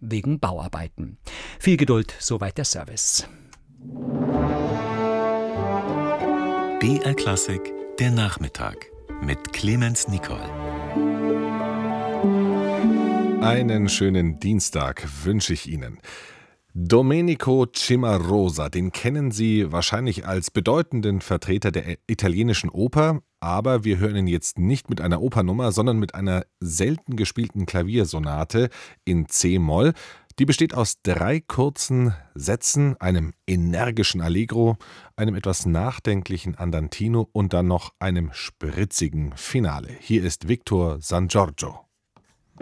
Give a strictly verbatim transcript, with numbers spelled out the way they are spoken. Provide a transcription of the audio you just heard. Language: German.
wegen Bauarbeiten. Viel Geduld, soweit der Service. B R Klassik, der Nachmittag mit Clemens Nicol. Einen schönen Dienstag wünsche ich Ihnen. Domenico Cimarosa, den kennen Sie wahrscheinlich als bedeutenden Vertreter der italienischen Oper, aber wir hören ihn jetzt nicht mit einer Opernummer, sondern mit einer selten gespielten Klaviersonate in C-Moll. Die besteht aus drei kurzen Sätzen, einem energischen Allegro, einem etwas nachdenklichen Andantino und dann noch einem spritzigen Finale. Hier ist Victor San Giorgio.